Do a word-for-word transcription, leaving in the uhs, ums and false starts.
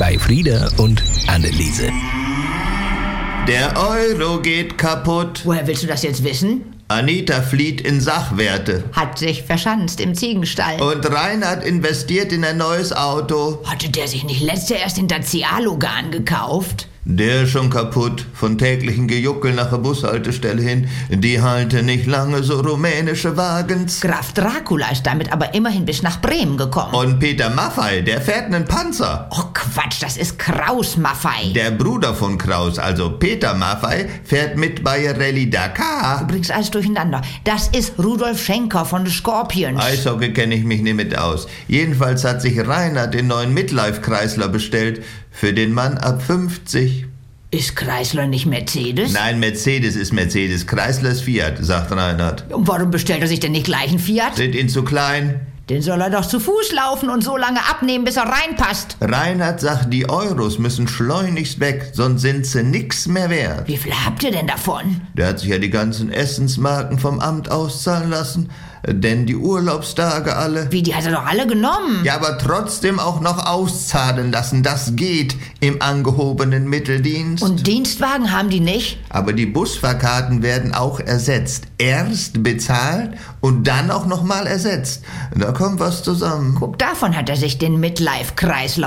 bei Frieda und Anneliese. Der Euro geht kaputt. Woher willst du das jetzt wissen? Anita flieht in Sachwerte. Hat sich verschanzt im Ziegenstall. Und Reinhard investiert in ein neues Auto. Hatte der sich nicht letztes Jahr erst den Dacia Logan gekauft? Der ist schon kaputt, von täglichen Gejuckel nach der Bushaltestelle hin. Die halten nicht lange, so rumänische Wagens. Graf Dracula ist damit aber immerhin bis nach Bremen gekommen. Und Peter Maffei, der fährt einen Panzer. Oh Quatsch, das ist Kraus Maffei. Der Bruder von Kraus, also Peter Maffei, fährt mit bei Rallye Dakar. Du bringst alles durcheinander. Das ist Rudolf Schenker von den Scorpions. Eishockey kenne ich mich nicht mit aus. Jedenfalls hat sich Reinhard den neuen Midlife-Kreisler bestellt. Für den Mann ab fünfzig. Ist Chrysler nicht Mercedes? Nein, Mercedes ist Mercedes. Chrysler ist Fiat, sagt Reinhard. Und warum bestellt er sich denn nicht gleich einen Fiat? Sind ihn zu klein? Den soll er doch zu Fuß laufen und so lange abnehmen, bis er reinpasst. Reinhard sagt, die Euros müssen schleunigst weg, sonst sind sie nix mehr wert. Wie viel habt ihr denn davon? Der hat sich ja die ganzen Essensmarken vom Amt auszahlen lassen. Denn die Urlaubstage alle... Wie, die hat er doch alle genommen? Ja, aber trotzdem auch noch auszahlen lassen. Das geht im angehobenen Mitteldienst. Und Dienstwagen haben die nicht? Aber die Busfahrkarten werden auch ersetzt. Erst bezahlt und dann auch nochmal ersetzt. Da kommt was zusammen. Guck, davon hat er sich den Midlife-Kreisler